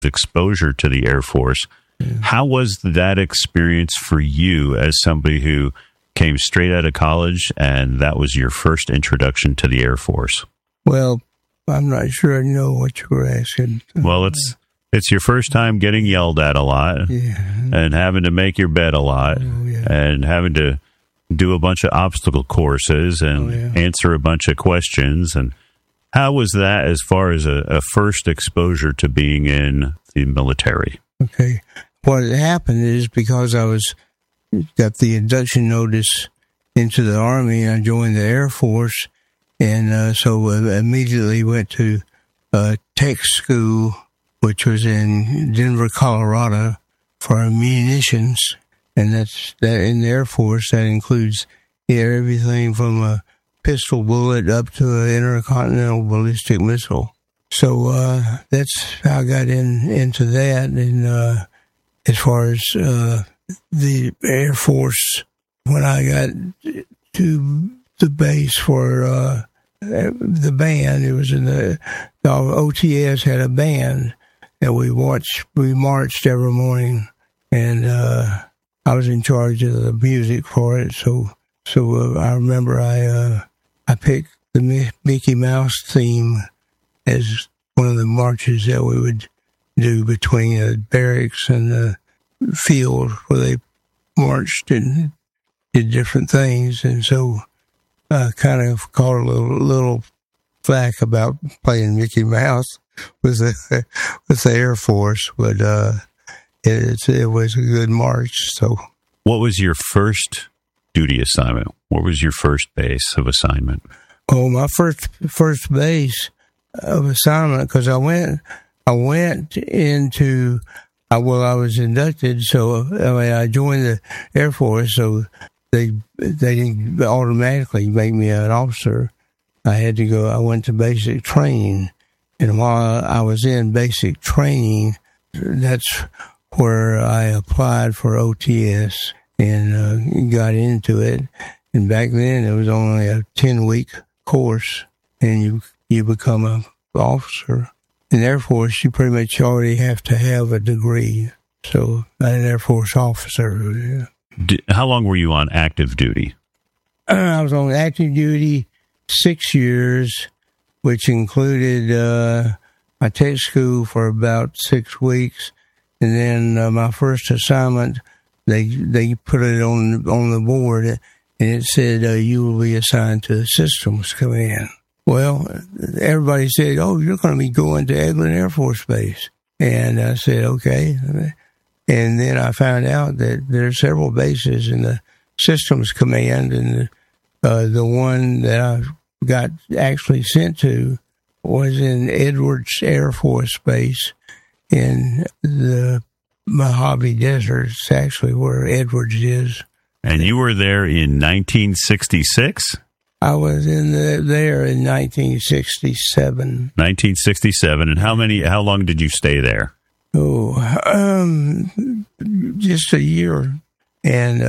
exposure to the Air Force. Yeah. How was that experience for you as somebody who came straight out of college and that was your first introduction to the Air Force? Well, I'm not sure I know what you were asking. Well, it's your first time getting yelled at a lot, and having to make your bed a lot, and having to do a bunch of obstacle courses and answer a bunch of questions. And how was that as far as a first exposure to being in the military? Okay. What happened is because I got the induction notice into the Army, I joined the Air Force, and so immediately went to tech school, which was in Denver, Colorado, for munitions. And that in the Air Force, that includes everything from a pistol bullet up to an intercontinental ballistic missile. So that's how I got into that. And as far as the Air Force, when I got to the base for the band, it was in the OTS had a band that we marched every morning, and I was in charge of the music for it. So I remember I picked the Mickey Mouse theme as one of the marches that we would do between the barracks and the field where they marched and did different things. And so I kind of caught a little flack about playing Mickey Mouse with the Air Force, but it was a good march. So, what was your first duty assignment? What was your first base of assignment? Oh, my first base of assignment, because I went into, I was inducted, so I joined the Air Force, so they didn't automatically make me an officer. I went to basic training, and while I was in basic training, that's where I applied for OTS and got into it. And back then, it was only a 10-week course, and you become an officer. In the Air Force, you pretty much already have to have a degree. So I'm an Air Force officer. How long were you on active duty? I was on active duty 6 years, which included my tech school for about 6 weeks. And then my first assignment, they put it on the board, and it said, you will be assigned to the Systems Command. Well, everybody said, oh, you're going to be going to Eglin Air Force Base. And I said, okay. And then I found out that there are several bases in the Systems Command, and the one that I got actually sent to was in Edwards Air Force Base in the Mojave Desert. It's actually where Edwards is. And you were there in 1966? I was there in 1967. 1967. And how long did you stay there? Oh, just a year. And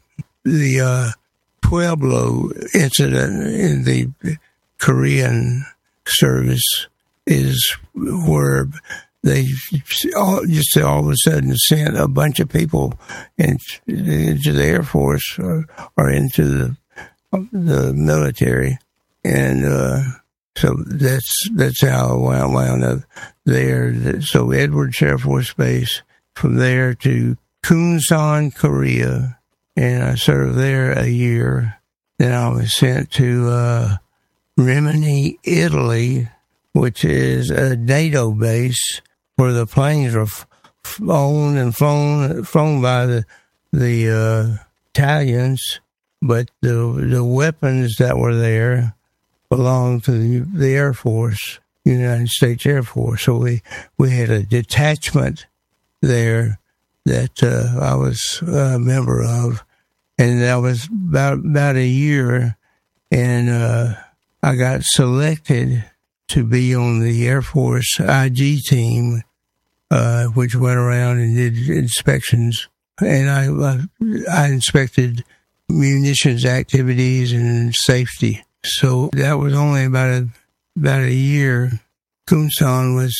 the Pueblo incident in the Korean service is where they just all of a sudden sent a bunch of people into the Air Force or into the military, and so that's how I wound up there. So Edwards Air Force Base, from there to Kunsan, Korea, and I served there a year. Then I was sent to Rimini, Italy, which is a NATO base where the planes are owned and flown by the Italians, but the weapons that were there belonged to the Air Force, United States Air Force. So we had a detachment there that I was a member of, and that was about a year, and I got selected to be on the Air Force IG team, which went around and did inspections, and I inspected munitions activities and safety. So that was only about a year, Kunsan was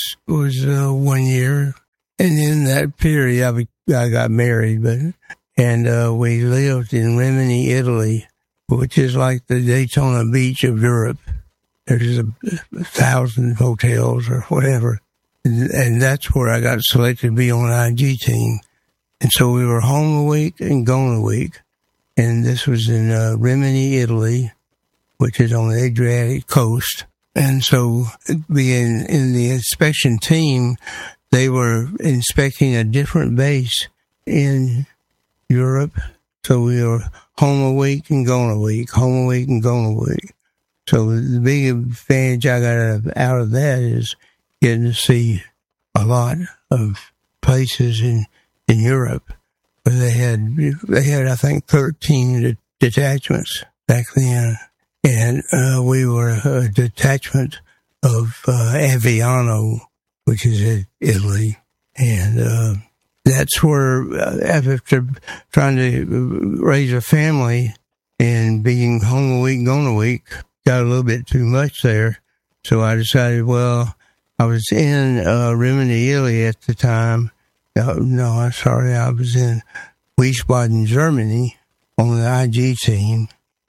1 year, and in that period I got married, and we lived in Rimini, Italy, which is like the Daytona Beach of Europe. There's 1,000 hotels or whatever, and that's where I got selected to be on an IG team. And so we were home a week and gone a week, and this was in Rimini, Italy, which is on the Adriatic coast. And so being in the inspection team, they were inspecting a different base in Europe. So we were home a week and gone a week, home a week and gone a week. So the big advantage I got out of that is getting to see a lot of places in Europe. But they had I think 13 detachments back then. And we were a detachment of Aviano, which is in Italy. And that's where, after trying to raise a family and being home a week, gone a week, got a little bit too much there. So I decided, well, I was in Rimini, Italy at the time. I was in Wiesbaden, Germany on the IG team.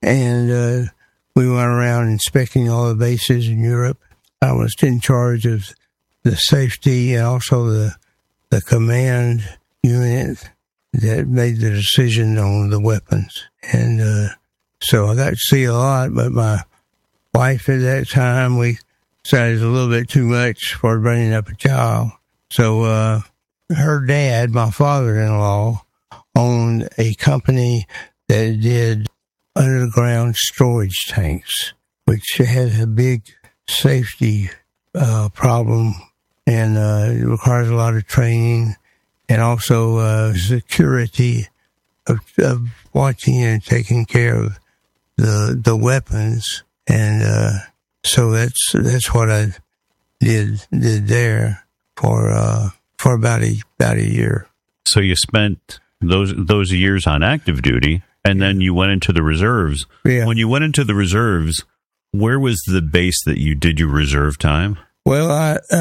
And we went around inspecting all the bases in Europe. I was in charge of the safety and also the command unit that made the decision on the weapons. And so I got to see a lot, but my wife at that time, we decided it was a little bit too much for bringing up a child. So her dad, my father-in-law, owned a company that did underground storage tanks, which had a big safety problem, and it requires a lot of training and also security of watching and taking care of the weapons. And so that's what I did there for about a year. So you spent those years on active duty. And then you went into the reserves. Yeah. When you went into the reserves, where was the base that you did your reserve time? Well,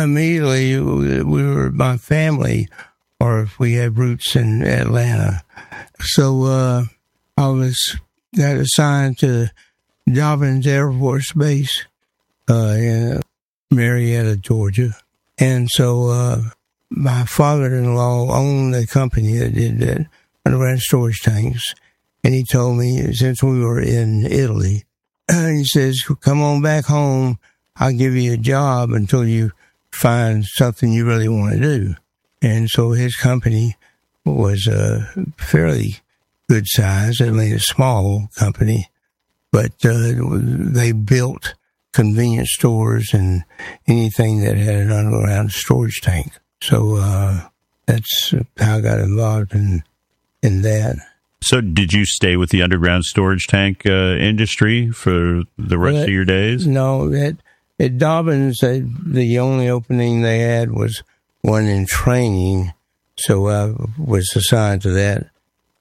my family, or if we had roots in Atlanta. So I got assigned to Dobbins Air Force Base in Marietta, Georgia. And so my father-in-law owned a company that did that underground storage tanks. And he told me, since we were in Italy, he says, come on back home. I'll give you a job until you find something you really want to do. And so his company was a fairly good size. I mean, a small company, but they built convenience stores and anything that had an underground storage tank. So that's how I got involved in that. So did you stay with the underground storage tank industry for the rest of your days? No, at Dobbins, the only opening they had was one in training, so I was assigned to that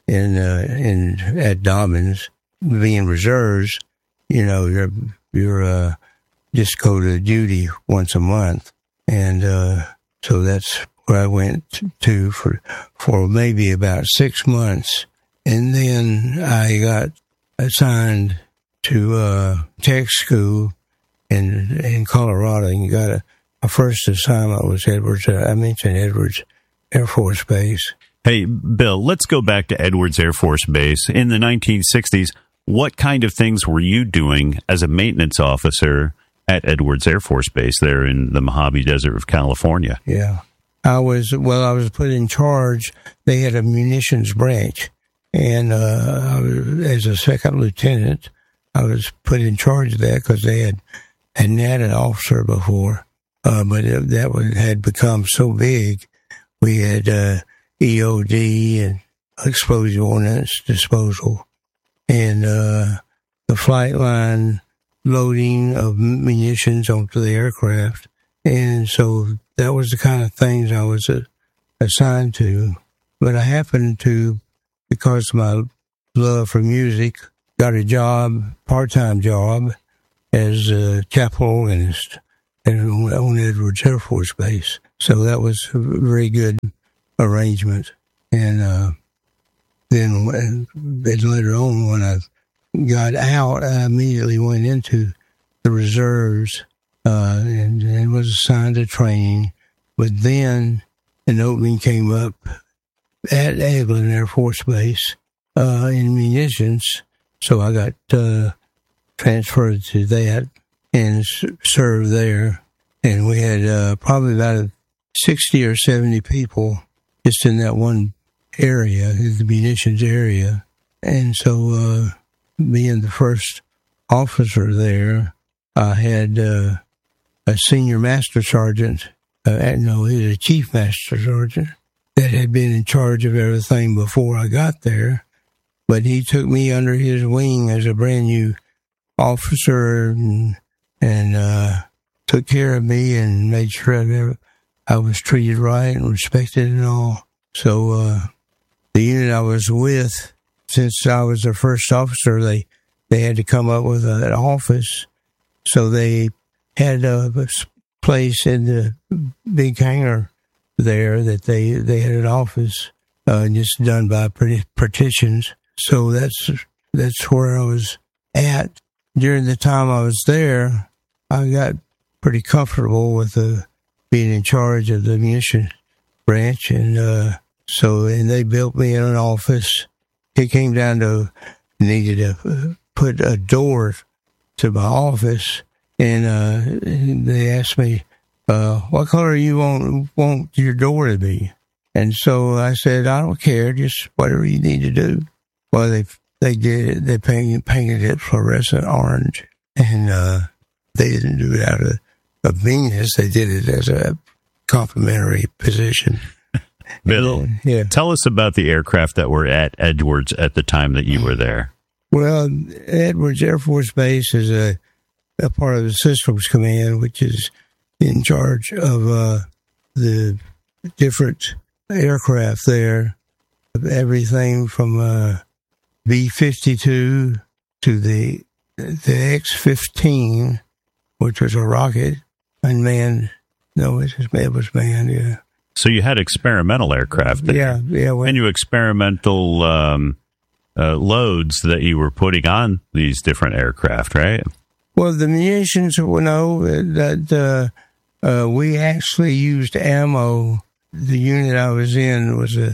at Dobbins. Being reserves, you're just go to duty once a month, and so that's where I went to for maybe about 6 months. And then I got assigned to tech school in Colorado and got my first assignment was Edwards. I mentioned Edwards Air Force Base. Hey, Bill, let's go back to Edwards Air Force Base. In the 1960s, what kind of things were you doing as a maintenance officer at Edwards Air Force Base there in the Mojave Desert of California? Yeah. I was put in charge. They had a munitions branch. And as a second lieutenant, I was put in charge of that because they hadn't had an officer before. But that had become so big. We had EOD and explosive ordnance disposal, and the flight line loading of munitions onto the aircraft. And so that was the kind of things I was assigned to. But I happened to, because of my love for music, got a job, part-time job, as a chapel organist on Edwards Air Force Base. So that was a very good arrangement. And then later on, when I got out, I immediately went into the reserves and was assigned to training. But then an opening came up at Eglin Air Force Base in munitions. So I got transferred to that and served there. And we had probably about 60 or 70 people just in that one area, the munitions area. And so being the first officer there, I had a senior master sergeant, he was a chief master sergeant that had been in charge of everything before I got there. But he took me under his wing as a brand new officer and took care of me and made sure I was treated right and respected and all. So the unit I was with, since I was the first officer, they had to come up with an office. So they had a place in the big hangar there that they had an office just done by partitions. So that's where I was at. During the time I was there, I got pretty comfortable with being in charge of the munition branch, and they built me in an office. It came down to needed to put a door to my office, and they asked me, "What color you want your door to be?" And so I said, "I don't care, just whatever you need to do." Well, they did it. They painted it fluorescent orange, and they didn't do it out of meanness. They did it as a complimentary position. Bill, tell us about the aircraft that were at Edwards at the time that you were there. Well, Edwards Air Force Base is a part of the Systems Command, which is in charge of the different aircraft there, everything from B-52 to the X-15, which was a rocket, unmanned. No, it was manned, yeah. So you had experimental aircraft there. Yeah. And you experimental loads that you were putting on these different aircraft, right? Well, the munitions, that we actually used ammo. The unit I was in was a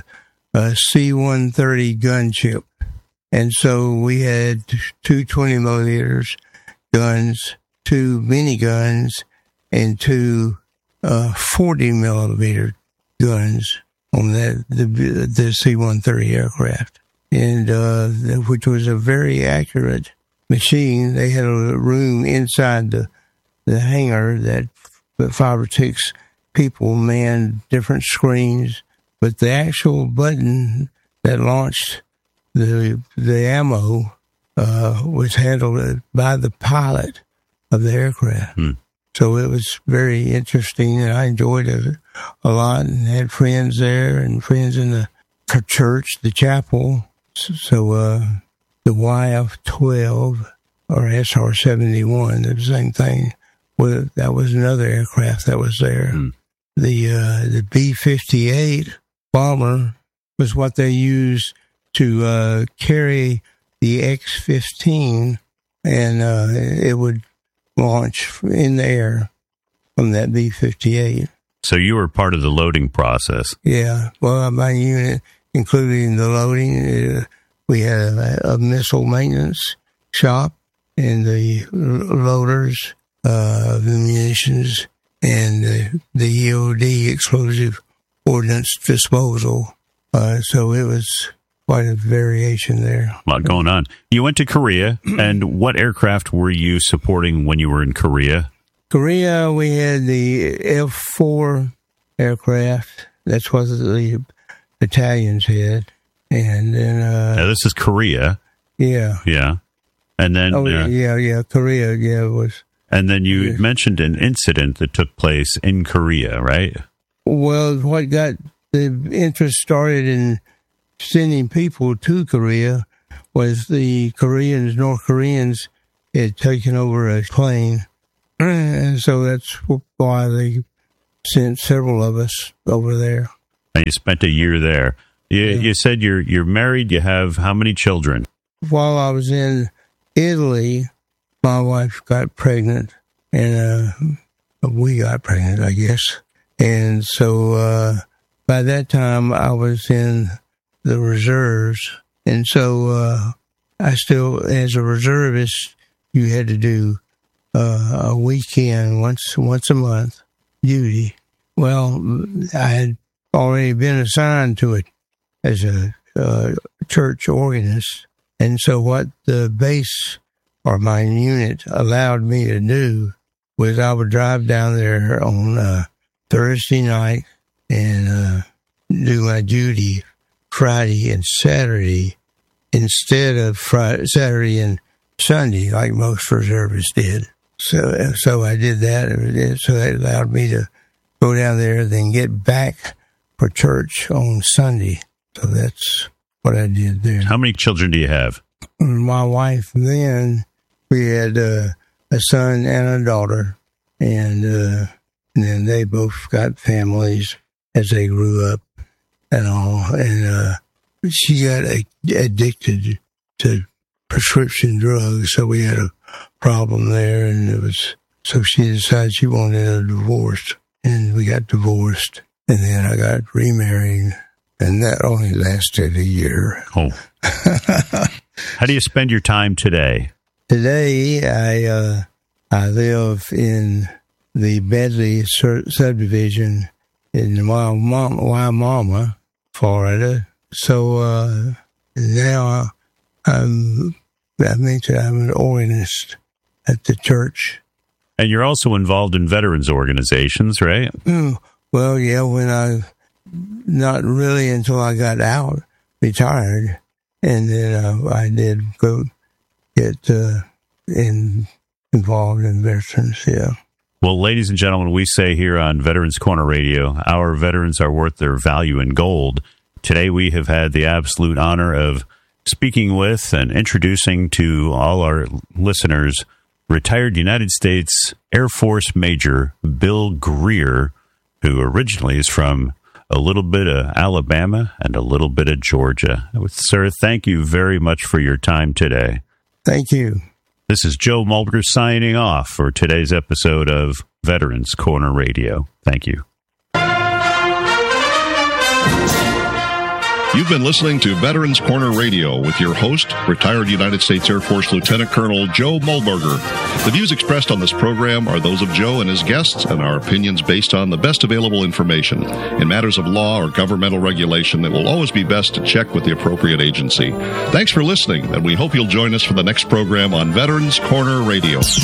C-130 gunship. And so we had two 20-millimeter guns, two miniguns, and two 40-millimeter guns on the C-130 aircraft, and which was a very accurate machine. They had a room inside the hangar that 5 or 6 people manned different screens, but the actual button that launched the ammo was handled by the pilot of the aircraft. So it was very interesting, and I enjoyed it a lot, and had friends there and friends in the church, the chapel. So the YF-12 or SR-71, the same thing. Well, that was another aircraft that was there. The B-58 bomber was what they used to carry the X-15, and it would launch in the air from that B-58. So you were part of the loading process. Yeah. Well, my unit, including the loading, we had a missile maintenance shop, and the loaders, the munitions, and the EOD, explosive ordnance disposal. So it was quite a variation there. A lot going on. You went to Korea, and what aircraft were you supporting when you were in Korea? Korea, we had the F-4 aircraft. That's what the battalions had. And then... now, this is Korea. Yeah. Yeah. And then... Korea, it was... And then you mentioned an incident that took place in Korea, right? Well, what got the interest started in sending people to Korea was the North Koreans had taken over a plane And so that's why they sent several of us over there. And you spent a year there. You said you're married. You have how many children? While I was in Italy, my wife got pregnant, and we got pregnant, I guess. And so by that time, I was in the reserves. And so I still, as a reservist, you had to do a weekend once a month duty. Well, I had already been assigned to it as a church organist. And so what the base or my unit allowed me to do was I would drive down there on Thursday night and do my duty Friday and Saturday instead of Saturday and Sunday like most reservists did. So I did that. So that allowed me to go down there, then get back for church on Sunday. So that's what I did there. How many children do you have? My wife, then, we had a son and a daughter, and then they both got families as they grew up and all. And she got addicted to prescription drugs, so we had a problem there, and so she decided she wanted a divorce, and we got divorced, and then I got remarried, and that only lasted a year. Oh. How do you spend your time today? Today, I live in the Bedley subdivision in Wimauma, Florida. So now I'm an organist at the church. And you're also involved in veterans organizations, right? Well, yeah, not really until I got out, retired. And then I did go get involved in veterans, yeah. Well, ladies and gentlemen, we say here on Veterans Corner Radio, our veterans are worth their value in gold. Today we have had the absolute honor of speaking with and introducing to all our listeners retired United States Air Force Major Bill Greer, who originally is from a little bit of Alabama and a little bit of Georgia. Sir, thank you very much for your time today. Thank you. This is Joe Muldberger signing off for today's episode of Veterans Corner Radio. Thank you. You've been listening to Veterans Corner Radio with your host, retired United States Air Force Lieutenant Colonel Joe Muldberger. The views expressed on this program are those of Joe and his guests and our opinions based on the best available information. In matters of law or governmental regulation, it will always be best to check with the appropriate agency. Thanks for listening, and we hope you'll join us for the next program on Veterans Corner Radio.